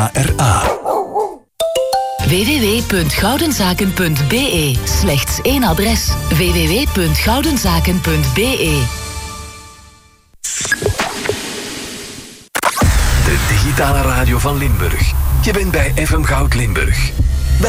KRA. www.goudenzaken.be. Slechts één adres. www.goudenzaken.be. De digitale radio van Limburg. Je bent bij FM Goud Limburg.